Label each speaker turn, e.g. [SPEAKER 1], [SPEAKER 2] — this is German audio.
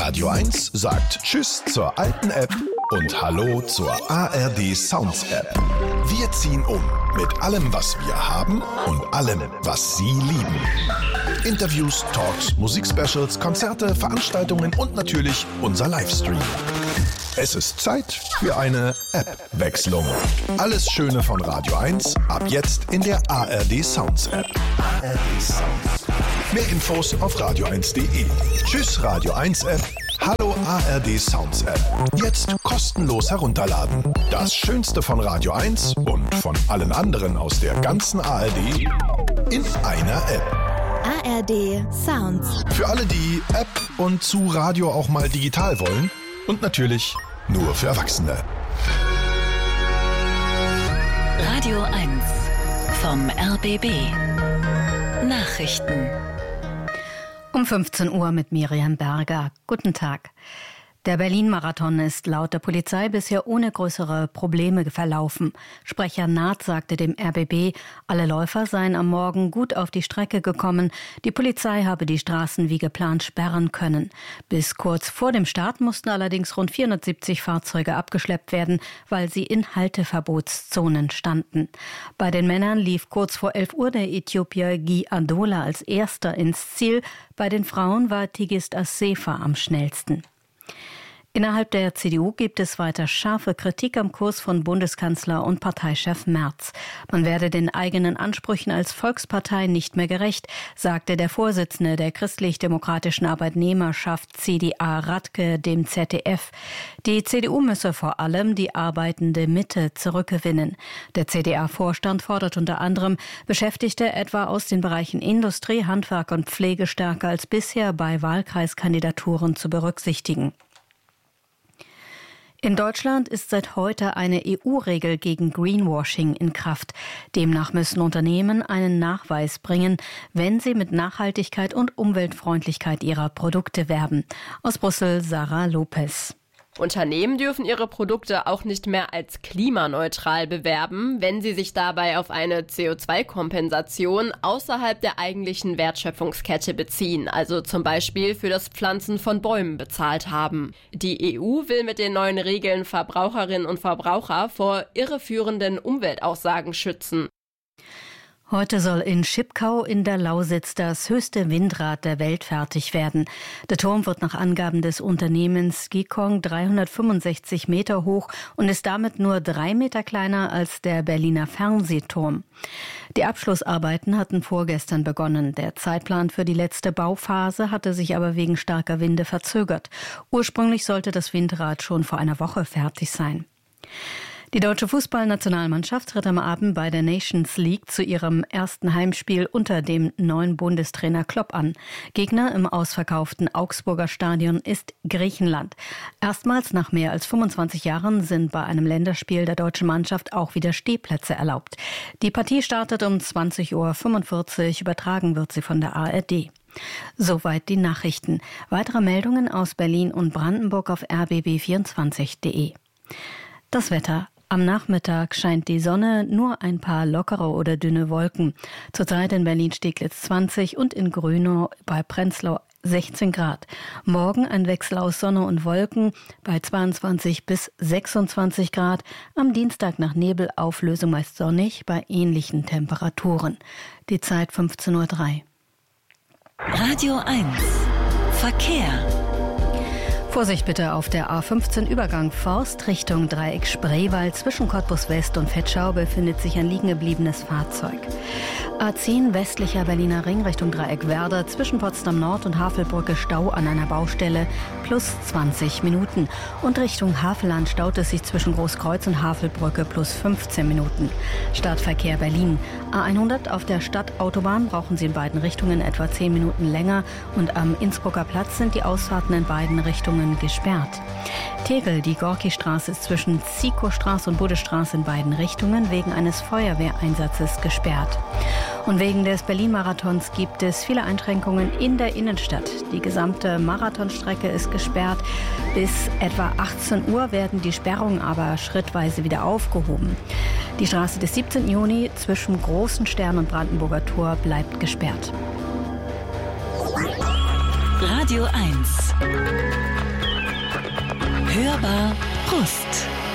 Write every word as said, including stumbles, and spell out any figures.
[SPEAKER 1] Radio eins sagt Tschüss zur alten App und Hallo zur A R D Sounds App. Wir ziehen um mit allem, was wir haben und allem, was Sie lieben. Interviews, Talks, Musikspecials, Konzerte, Veranstaltungen und natürlich unser Livestream. Es ist Zeit für eine App-Wechslung. Alles Schöne von Radio eins ab jetzt in der A R D Sounds App. A R D Sounds. Mehr Infos auf radio eins punkt de. Tschüss Radio eins App. Hallo A R D Sounds App. Jetzt kostenlos herunterladen. Das Schönste von Radio eins und von allen anderen aus der ganzen A R D in einer App.
[SPEAKER 2] A R D Sounds.
[SPEAKER 1] Für alle, die App und zu Radio auch mal digital wollen. Und natürlich nur für Erwachsene.
[SPEAKER 3] Radio eins vom R B B. Nachrichten.
[SPEAKER 4] Um fünfzehn Uhr mit Miriam Berger. Guten Tag. Der Berlin-Marathon ist laut der Polizei bisher ohne größere Probleme verlaufen. Sprecher Naht sagte dem R B B, alle Läufer seien am Morgen gut auf die Strecke gekommen. Die Polizei habe die Straßen wie geplant sperren können. Bis kurz vor dem Start mussten allerdings rund vierhundertsiebzig Fahrzeuge abgeschleppt werden, weil sie in Halteverbotszonen standen. Bei den Männern lief kurz vor elf Uhr der Äthiopier Guy Adola als erster ins Ziel. Bei den Frauen war Tigist Assefa am schnellsten. Innerhalb der C D U gibt es weiter scharfe Kritik am Kurs von Bundeskanzler und Parteichef Merz. Man werde den eigenen Ansprüchen als Volkspartei nicht mehr gerecht, sagte der Vorsitzende der christlich-demokratischen Arbeitnehmerschaft C D A Radke dem Z D F. Die C D U müsse vor allem die arbeitende Mitte zurückgewinnen. Der C D A-Vorstand fordert unter anderem, Beschäftigte etwa aus den Bereichen Industrie, Handwerk und Pflege stärker als bisher bei Wahlkreiskandidaturen zu berücksichtigen. In Deutschland ist seit heute eine E U-Regel gegen Greenwashing in Kraft. Demnach müssen Unternehmen einen Nachweis bringen, wenn sie mit Nachhaltigkeit und Umweltfreundlichkeit ihrer Produkte werben. Aus Brüssel Sarah Lopez.
[SPEAKER 5] Unternehmen dürfen ihre Produkte auch nicht mehr als klimaneutral bewerben, wenn sie sich dabei auf eine C O zwei Kompensation außerhalb der eigentlichen Wertschöpfungskette beziehen, also zum Beispiel für das Pflanzen von Bäumen bezahlt haben. Die E U will mit den neuen Regeln Verbraucherinnen und Verbraucher vor irreführenden Umweltaussagen schützen.
[SPEAKER 4] Heute soll in Schipkau in der Lausitz das höchste Windrad der Welt fertig werden. Der Turm wird nach Angaben des Unternehmens Gikong dreihundertfünfundsechzig Meter hoch und ist damit nur drei Meter kleiner als der Berliner Fernsehturm. Die Abschlussarbeiten hatten vorgestern begonnen. Der Zeitplan für die letzte Bauphase hatte sich aber wegen starker Winde verzögert. Ursprünglich sollte das Windrad schon vor einer Woche fertig sein. Die deutsche Fußballnationalmannschaft tritt am Abend bei der Nations League zu ihrem ersten Heimspiel unter dem neuen Bundestrainer Klopp an. Gegner im ausverkauften Augsburger Stadion ist Griechenland. Erstmals nach mehr als fünfundzwanzig Jahren sind bei einem Länderspiel der deutschen Mannschaft auch wieder Stehplätze erlaubt. Die Partie startet um zwanzig Uhr fünfundvierzig, übertragen wird sie von der A R D. Soweit die Nachrichten. Weitere Meldungen aus Berlin und Brandenburg auf r b b vierundzwanzig punkt de. Das Wetter. Am Nachmittag scheint die Sonne, nur ein paar lockere oder dünne Wolken. Zurzeit in Berlin-Steglitz zwanzig und in Grünau bei Prenzlau sechzehn Grad. Morgen ein Wechsel aus Sonne und Wolken bei zweiundzwanzig bis sechsundzwanzig Grad. Am Dienstag nach Nebelauflösung meist sonnig bei ähnlichen Temperaturen. Die Zeit fünfzehn Uhr drei.
[SPEAKER 3] Radio eins Verkehr.
[SPEAKER 4] Vorsicht bitte auf der A fünfzehn Übergang Forst Richtung Dreieck Spreewald. Zwischen Cottbus West und Vetschau befindet sich ein liegen gebliebenes Fahrzeug. A zehn westlicher Berliner Ring Richtung Dreieck Werder. Zwischen Potsdam Nord und Havelbrücke Stau an einer Baustelle plus zwanzig Minuten. Und Richtung Havelland staut es sich zwischen Großkreuz und Havelbrücke plus fünfzehn Minuten. Stadtverkehr Berlin. A hundert auf der Stadtautobahn brauchen Sie in beiden Richtungen etwa zehn Minuten länger. Und am Innsbrucker Platz sind die Ausfahrten in beiden Richtungen gesperrt. Tegel, die Gorki-Straße ist zwischen Ziekow-Straße und Buddestraße in beiden Richtungen wegen eines Feuerwehreinsatzes gesperrt. Und wegen des Berlin-Marathons gibt es viele Einschränkungen in der Innenstadt. Die gesamte Marathonstrecke ist gesperrt. Bis etwa achtzehn Uhr werden die Sperrungen aber schrittweise wieder aufgehoben. Die Straße des siebzehnten Juni zwischen Großen Stern und Brandenburger Tor bleibt gesperrt.
[SPEAKER 3] Radio eins Hörbar Brust.